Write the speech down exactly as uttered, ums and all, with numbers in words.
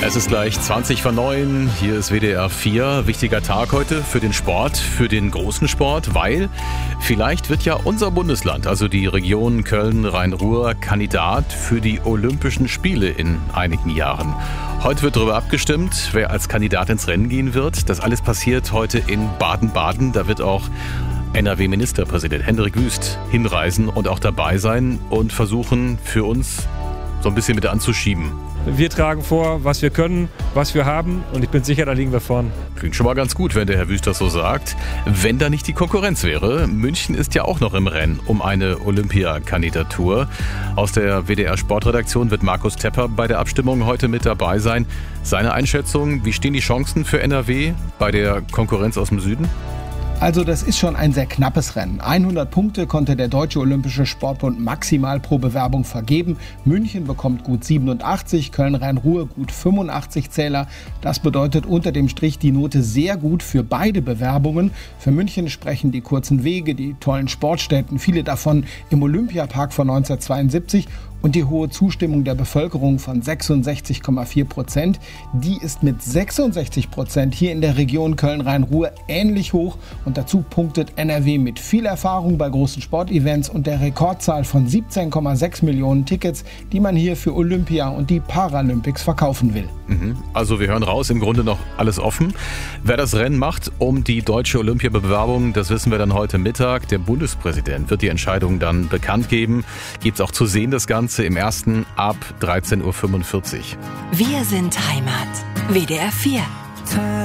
Es ist gleich zwanzig vor neun, hier ist W D R vier. Wichtiger Tag heute für den Sport, für den großen Sport, weil vielleicht wird ja unser Bundesland, also die Region Köln-Rhein-Ruhr, Kandidat für die Olympischen Spiele in einigen Jahren. Heute wird darüber abgestimmt, wer als Kandidat ins Rennen gehen wird. Das alles passiert heute in Baden-Baden. Da wird auch N R W-Ministerpräsident Hendrik Wüst hinreisen und auch dabei sein und versuchen, für uns so ein bisschen mit anzuschieben. Wir tragen vor, was wir können, was wir haben, und ich bin sicher, da liegen wir vorn. Klingt schon mal ganz gut, wenn der Herr Wüst das so sagt. Wenn da nicht die Konkurrenz wäre. München ist ja auch noch im Rennen um eine Olympiakandidatur. Aus der W D R Sportredaktion wird Markus Tepper bei der Abstimmung heute mit dabei sein. Seine Einschätzung, wie stehen die Chancen für N R W bei der Konkurrenz aus dem Süden? Also das ist schon ein sehr knappes Rennen. hundert Punkte konnte der Deutsche Olympische Sportbund maximal pro Bewerbung vergeben. München bekommt gut siebenundachtzig, Köln-Rhein-Ruhr gut fünfundachtzig Zähler. Das bedeutet unter dem Strich die Note sehr gut für beide Bewerbungen. Für München sprechen die kurzen Wege, die tollen Sportstätten, viele davon im Olympiapark von neunzehnhundertzweiundsiebzig, und die hohe Zustimmung der Bevölkerung von sechsundsechzig Komma vier Prozent. Die ist mit sechsundsechzig Prozent hier in der Region Köln-Rhein-Ruhr ähnlich hoch. Und dazu punktet N R W mit viel Erfahrung bei großen Sportevents und der Rekordzahl von siebzehn Komma sechs Millionen Tickets, die man hier für Olympia und die Paralympics verkaufen will. Also wir hören raus, im Grunde noch alles offen. Wer das Rennen macht um die deutsche Olympiabewerbung, das wissen wir dann heute Mittag. Der Bundespräsident wird die Entscheidung dann bekannt geben. Gibt es auch zu sehen, das Ganze im ersten ab dreizehn Uhr fünfundvierzig. Wir sind Heimat. W D R vier.